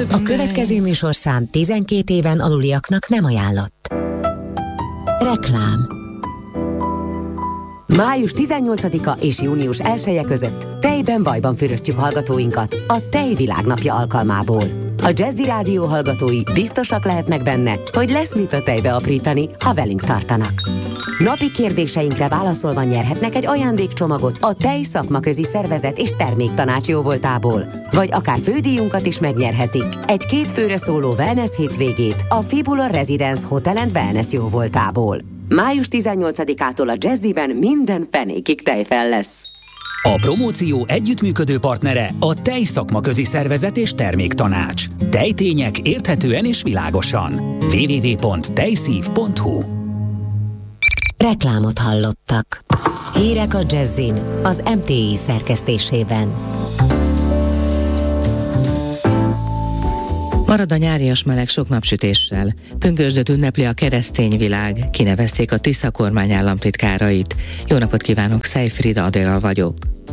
A következő műsorszám 12 éven aluliaknak nem ajánlott. Reklám. Május 18-a és június 1-e között tejben vajban fürösztjük hallgatóinkat a Tej világnapja alkalmából. A Jazzy Rádió hallgatói biztosak lehetnek benne, hogy lesz mit a tejbe aprítani, ha velünk tartanak. Napi kérdéseinkre válaszolva nyerhetnek egy ajándékcsomagot a Tej szakmaközi szervezet és terméktanács jóvoltából. Vagy akár fődíjunkat is megnyerhetik, egy 2 főre szóló wellness hétvégét a Fibula Residence Hotel & Wellness jóvoltából. Május 18-ától a Jazzyben minden fenékig tejfel lesz. A promóció együttműködő partnere a Tej szakmaközi szervezet és terméktanács. Tejtények érthetően és világosan. www.tejszív.hu. Reklámot hallottak. Hírek a Jazzin az MTI szerkesztésében. Marad a nyárias meleg sok napsütéssel. Pünkösdöt ünnepli a keresztény világ, kinevezték a Tisza kormány államtitkárait. Jó napot kívánok, Szejfrida Adél vagyok.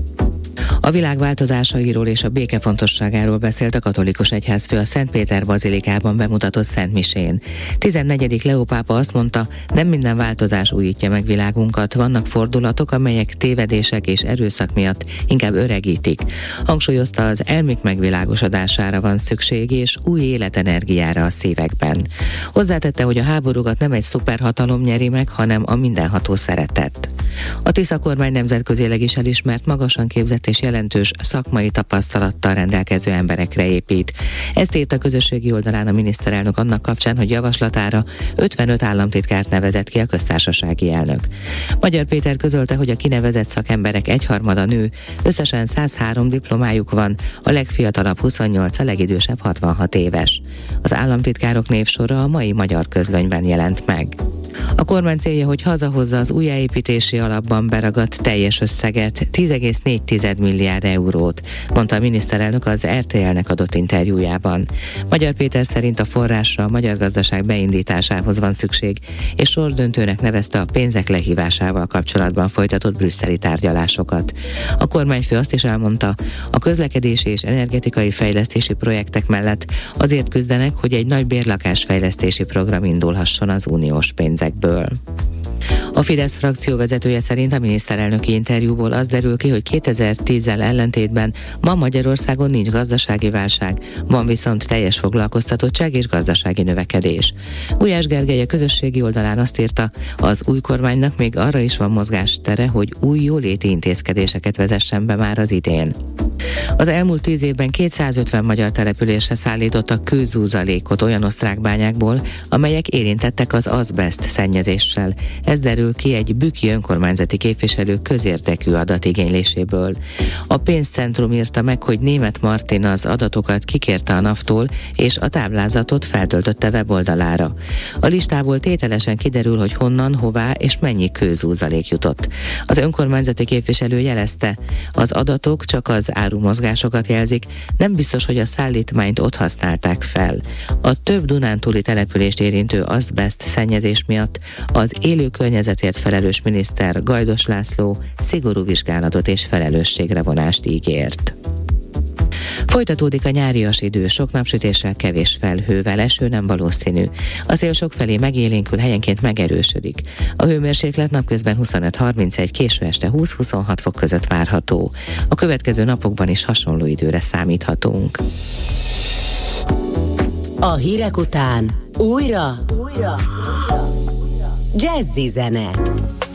A világ változásairól és a béke fontosságáról beszélt a katolikus egyházfő a Szent Péter bazilikában bemutatott szentmisén. 14. Leó pápa azt mondta, nem minden változás újítja meg világunkat, vannak fordulatok, amelyek tévedések és erőszak miatt inkább öregítik. Hangsúlyozta, az elmük megvilágosodására van szükség és új életenergiára a szívekben. Hozzátette, hogy a háborúkat nem egy szuperhatalom nyeri meg, hanem a mindenható szeretet. A Tisza kormány nemzetközileg is elismert, magasan képzett és jelentős szakmai tapasztalattal rendelkező emberekre épít. Ezt írt a közösségi oldalán a miniszterelnök annak kapcsán, hogy javaslatára 55 államtitkárt nevezett ki a köztársasági elnök. Magyar Péter közölte, hogy a kinevezett szakemberek egyharmada nő, összesen 103 diplomájuk van, a legfiatalabb 28, a legidősebb 66 éves. Az államtitkárok névsora a mai Magyar Közlönyben jelent meg. A kormány célja, hogy hazahozza az újjáépítési alapban beragadt teljes összeget, 10,4 milliárd eurót, mondta a miniszterelnök az RTL-nek adott interjújában. Magyar Péter szerint a forrásra a magyar gazdaság beindításához van szükség, és sorsdöntőnek nevezte a pénzek lehívásával kapcsolatban folytatott brüsszeli tárgyalásokat. A kormányfő azt is elmondta, a közlekedési és energetikai fejlesztési projektek mellett azért küzdenek, hogy egy nagy bérlakásfejlesztési program indulhasson az uniós pénzekből. A Fidesz frakció vezetője szerint a miniszterelnöki interjúból az derül ki, hogy 2010-zel ellentétben ma Magyarországon nincs gazdasági válság, van viszont teljes foglalkoztatottság és gazdasági növekedés. Gulyás Gergely a közösségi oldalán azt írta, az új kormánynak még arra is van mozgástere, hogy új jóléti intézkedéseket vezessen be már az idén. Az elmúlt 10 évben 250 magyar településre szállítottak kőzúzalékot olyan osztrák bányákból, amelyek érintettek az azbeszt szennyezéssel. Ez derül ki egy bükki önkormányzati képviselő közérdekű adatigényléséből. A pénzcentrum írta meg, hogy Németh Martin az adatokat kikérte a NAV-tól, és a táblázatot feltöltötte weboldalára. A listából tételesen kiderül, hogy honnan, hová és mennyi kőzúzalék jutott. Az önkormányzati képviselő jelezte, az adatok csak az árumozgásokat jelzik, nem biztos, hogy a szállítmányt ott használták fel. A több dunántúli települést érintő azbeszt szennyezés miatt az élő környezetért felelős miniszter Gajdos László szigorú vizsgálatot és felelősségre vonást ígért. Folytatódik a nyárias idő, sok napsütéssel, kevés felhővel, eső nem valószínű. A szél sokfelé megélénkül, helyenként megerősödik. A hőmérséklet napközben 25-31, késő este 20-26 fok között várható. A következő napokban is hasonló időre számíthatunk. A hírek után újra Jazzy zene.